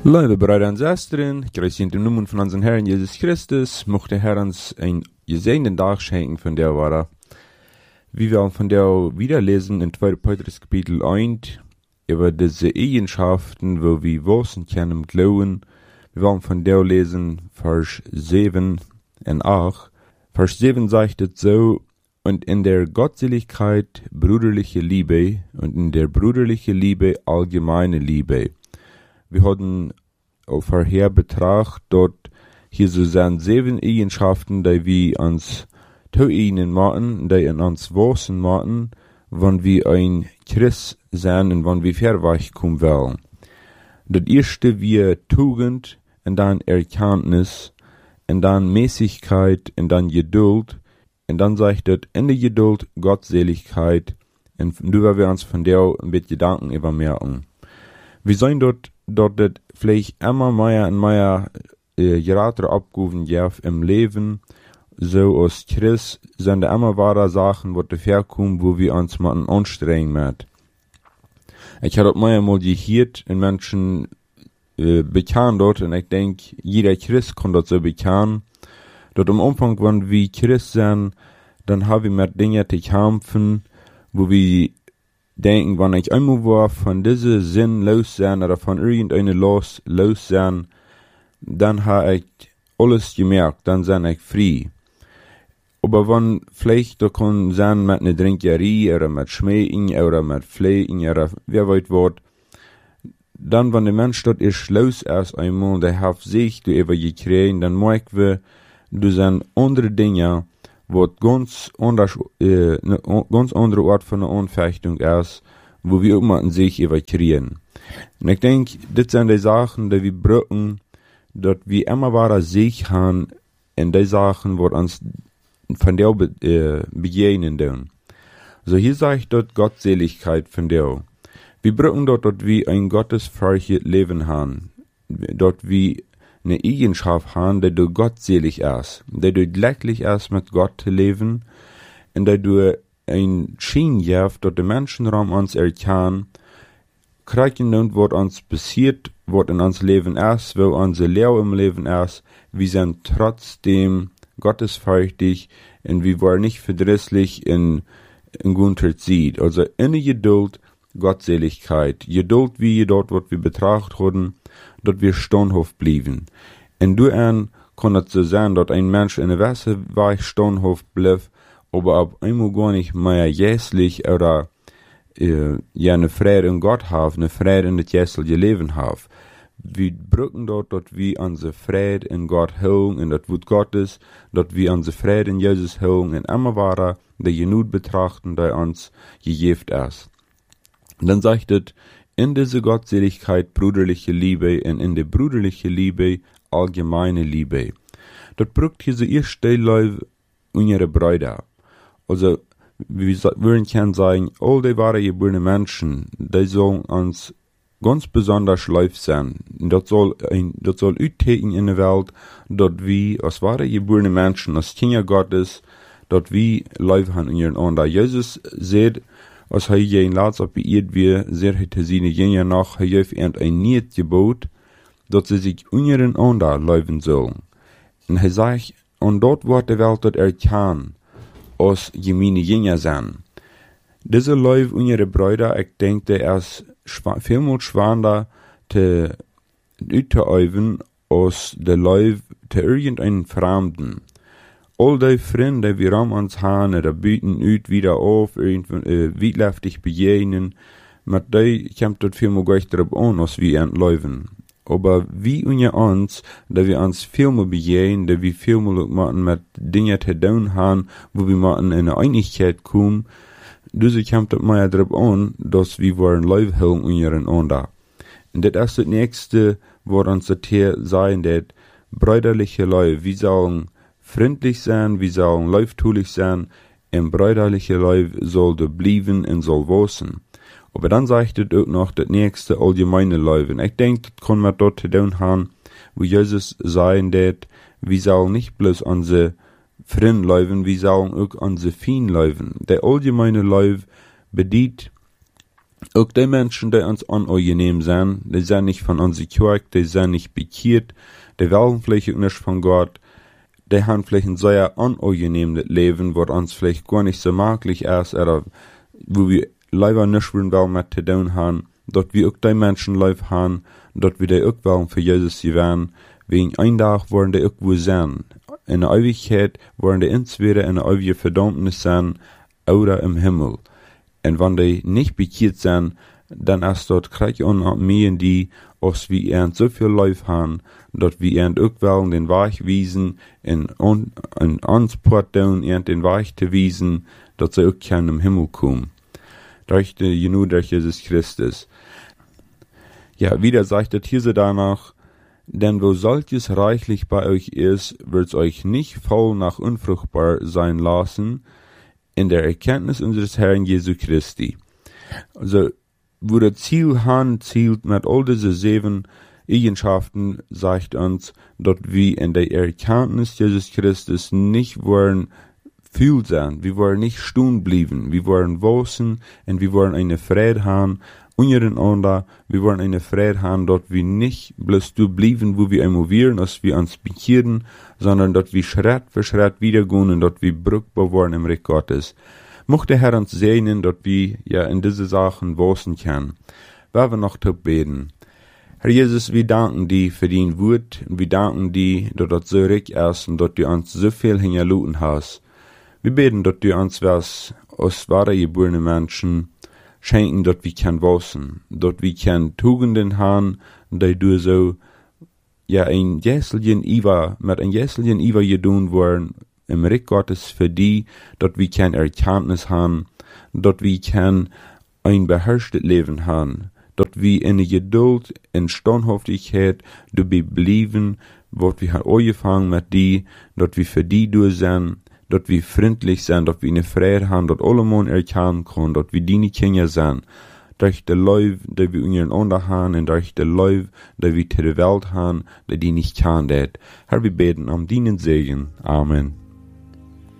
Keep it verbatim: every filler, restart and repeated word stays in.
Liebe Brüder und Schwestern, grüß in dem Namen von unserem Herrn Jesus Christus, möchte der Herr uns einen gesegneten Tag schenken von der Wara. Wie wir von der wieder lesen in zweiter Petrus Kapitel eins, über diese Eigenschaften, wo wir wissen können, glauben. Wir wollen von der lesen, Vers sieben und acht. Vers sieben sagt es so: Und in der Gottseligkeit brüderliche Liebe und in der brüderliche Liebe allgemeine Liebe. Wir hatten vorher betrachtet, dort hier so sind sieben Eigenschaften, die wir uns zu ihnen machen, die in uns wissen machen, wenn wir ein Christ sind und wenn wir verweich kommen wollen. Das erste wir Tugend, und dann Erkenntnis, und dann Mäßigkeit, und dann Geduld, und dann sagt es in der Geduld Gottseligkeit, und darüber wir uns von der mit Gedanken übermerken. Wir sollen dort dort das vielleicht immer mehr und mehr äh, gerade abgerufen darf im Leben, so als Christ sind da immer wahre Sachen, die herkommen, wo wir uns mal anstrengen müssen. Ich habe das mehr mal gehört in Menschen äh, bekannt dort, und ich denke, jeder Christ kann das so bekannt. Dort am Anfang, wenn wir Christ sind, dann haben wir mit Dingen zu kämpfen, wo wir denken, wenn ich einmal war von diesem Sinn los sein oder von irgendeiner los los sein, dann habe ich alles gemerkt, dann bin ich frei. Aber wenn vielleicht da kann sein mit einer Trinkerie oder mit Schmähen oder mit Pflegen oder wer weiß was, dann wenn der Mensch dort ist los ist einmal, der hat sich du über gekriegt, dann merken wir, du sind andere Dinge, wat ganz anders, äh, ne, ganz andere Art von einer Anfechtung ist, wo wir immer in sich evakuieren. Und ich denke, das sind die Sachen, die wir brauchen, dass wir immer wahre sich haben, in die Sachen, wo uns von der be, äh, begegnen dürfen. So hier sage ich dort Gottseligkeit von der. Wir brauchen dort, dass wir ein gottesfreies Leben haben, dort wir eine Eigenschaft haben, die du gottselig ist, die du glücklich ist, mit Gott zu leben, und die du ein Schien gibst, dass die Menschenraum uns erkennen, kriegen und was uns passiert, was in uns Leben ist, wo unser Lehre im Leben ist, wir sind trotzdem gottesfürchtig und wir waren nicht verdrisslich in, in guter Zeit. Also in der Geduld, Gottseligkeit, Geduld, wie dort, was wir betrachtet haben, dass wir standhaft blieben. Und du an kann es so sein, dass ein Mensch in der Weise weich standhaft bleibt, aber ab einmal gar nicht mehr jässlich oder äh, ja eine Freude in Gott hat, eine Freude in das jässliche Leben hat. Wir brücken dort, dass wir unsere Freude in Gott holen, in das Wort Gottes, dass wir unsere Freude in Jesus holen, und immer weiter die Genut betrachten, der uns gegeben ist. Und dann sagt es, in diese Gottseligkeit brüderliche Liebe und in der brüderliche Liebe allgemeine Liebe. Das braucht hier so erste Leute unsere Brüder. Also, wir würden können sagen, all die wahre geborene Menschen, die sollen uns ganz besonders lieb sein. Und das soll, ein, das soll austreten in der Welt, dass wir als wahre geborene Menschen, als Kinder Gottes, dass wir lieb haben untereinander. Jesus sagt, als hij je laatst op beïerd weer, zeer hij te zien jene nach, hij heeft een niet gebod, dat ze zich ondereinander leven zullen. En hij zegt, en dat wordt de wereld dat erkennen, als gemene jene zijn. Diese Leute, unsere Brüder, ich denke, er ist vielmal schwander te uitzuüben, als de Leute te irgendeinen Fremden. All die Freunde, die wir um uns haben, oder bieten ut wieder auf, irgendwann, äh, witlaftig begegnen, mit die kommt dort viel mehr gleich drauf an, als wir entlaufen. Aber wie unter uns, da wir uns viel mehr begegnen, da wir viel mehr machen mit Dingen zu tun haben, wo wir mal in eine Einigkeit kommen, diese kommt dort mehr drauf an, dass wir wollen Leute hören untereinander. Und das ist das nächste, was uns das hier sein, das brüderliche Leute, wir sollen freundlich sein, wir sollen leuftulich sein, und brüderliche Leute soll bleiben und soll wissen. Aber dann sagt es auch noch das nächste allgemeine Leben. Ich denke, das kann man dort zu tun haben, wo Jesus sagen wird, wir sollen nicht bloß unsere Freunde leben, wir sollen auch unsere Feind leben. Der allgemeine Leben bedient Auch die Menschen, die uns unangenehm sind, die sind nicht von uns gekirkt, die sind nicht bekehrt, die wollen vielleicht auch nicht von Gott, die haben vielleicht ein sehr unangenehmes Leben, was uns vielleicht gar nicht so möglich ist, oder wo wir leider nicht wollen mit zu tun haben, dort wir auch die Menschen live haben, dort wir die auch wollen für Jesus sie werden, wegen ein Tag wollen die irgendwo sein. In der Ewigkeit wollen die entweder in der ewigen Verdammnis sein, oder im Himmel. Und wenn die nicht bekehrt sind, dann ist dort Krieg und Armeen, die, als wir ihnen so viel Leute haben, dort wir ihnen auch wollen den Weg wiesen, in, in, in uns Porten ihnen den Weg zu wiesen, dass sie auch können im Himmel kommen. Durch die Genug durch Jesus Christus. Ja, wieder sagt der Tier danach, denn wo solches reichlich bei euch ist, wird's euch nicht faul nach unfruchtbar sein lassen, in der Erkenntnis unseres Herrn Jesu Christi. Also, wo der Ziel han zielt mit all diese sieben Eigenschaften, sagt uns, dort wir in der Erkenntnis Jesus Christus nicht wollen viel sein, wir wollen nicht stehen bleiben, wir wollen wachsen und wir wollen eine Freude haben, untereinander, wir wollen eine Freude haben, dort wir nicht bloß du bleiben, wo wir emovieren, als wir uns bekehren, sondern dort wir Schritt für Schritt wiedergehen und dort wir brückbar worden im Reich Gottes. Mocht der Herr uns segnen, dort wir ja in diese Sachen wachsen können. Weil wir noch zu beten. Herr Jesus, wir danken dir für dein Wort und wir danken dir, dass dort so reich ist und dort du uns so viel hinterlassen hast. Wir beten, dass du uns was aus wahre geborene Menschen schenken, dort wir können wachsen, dort wir können Tugenden haben, die du so, ja, ein Jäselchen Iwa, mit ein Jäselchen Iwa gedun worden, im Reich Gottes für die, dort wir können Erkenntnis haben, dort wir können ein beherrschtes Leben haben, dort wir in Geduld, in Standhaftigkeit, du bleiben, dort wir haben angefangen mit die, dort wir für die du sind, dort wir freundlich sind, dort wir eine Freude haben, dort alle Menschen erkennen können, dort wir deine Kinder sind, durch die Leute, die wir untereinander haben, und durch die Leute, die wir zu der Welt haben, die die nicht kennen. Herr, wir beten um deinen Segen. Amen.